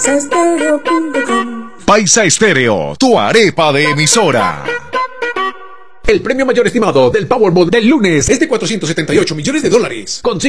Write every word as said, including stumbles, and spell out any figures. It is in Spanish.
Estéreo punto com. Paisa Estéreo, tu arepa de emisora. El premio mayor estimado del Powerball del lunes es de cuatrocientos setenta y ocho millones de dólares. Consigue